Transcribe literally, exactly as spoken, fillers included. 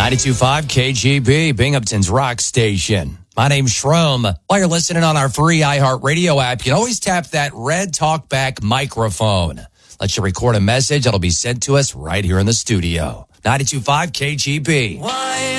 ninety-two point five K G B, Binghamton's rock station. My name's Shroom. While you're listening on our free iHeartRadio app, you can always tap that red talkback microphone. Let you record a message that'll be sent to us right here in the studio. ninety-two point five K G B. Why